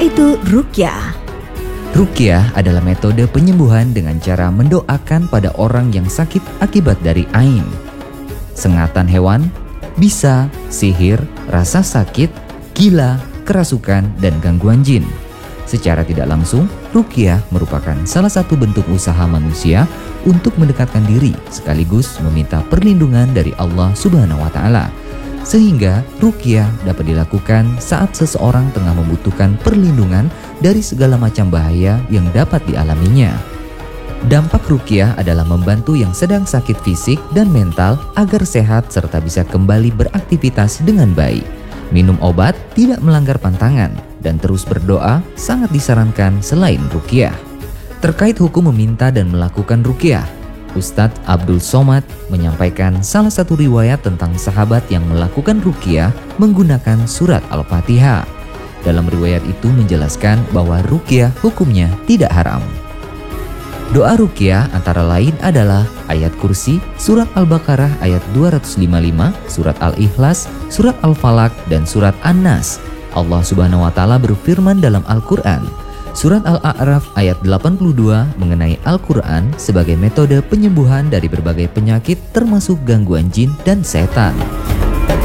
itu ruqyah? Ruqyah adalah metode penyembuhan dengan cara mendoakan pada orang yang sakit akibat dari ain, sengatan hewan, bisa, sihir, rasa sakit, gila, kerasukan, dan gangguan jin. Secara tidak langsung, ruqyah merupakan salah satu bentuk usaha manusia untuk mendekatkan diri sekaligus meminta perlindungan dari Allah Subhanahu wa Ta'ala. Sehingga ruqyah dapat dilakukan saat seseorang tengah membutuhkan perlindungan dari segala macam bahaya yang dapat dialaminya. Dampak ruqyah adalah membantu yang sedang sakit fisik dan mental agar sehat serta bisa kembali beraktivitas dengan baik. Minum obat tidak melanggar pantangan dan terus berdoa sangat disarankan selain ruqyah. Terkait hukum meminta dan melakukan ruqyah, Ustadz Abdul Somad menyampaikan salah satu riwayat tentang sahabat yang melakukan ruqyah menggunakan surat Al-Fatihah. Dalam riwayat itu menjelaskan bahwa ruqyah hukumnya tidak haram. Doa ruqyah antara lain adalah ayat kursi, surat Al-Baqarah ayat 255, surat Al-Ikhlas, surat Al-Falaq, dan surat An-Nas. Allah Subhanahu wa Ta'ala berfirman dalam Al-Quran, surat Al-A'raf ayat 82 mengenai Al-Quran sebagai metode penyembuhan dari berbagai penyakit termasuk gangguan jin dan setan.